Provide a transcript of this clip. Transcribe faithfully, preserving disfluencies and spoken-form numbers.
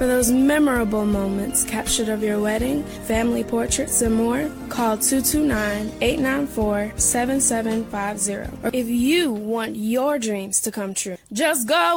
For those memorable moments captured of your wedding, family portraits, and more, call two two nine, eight nine four, seven seven five zero. Or if you want your dreams to come true, just go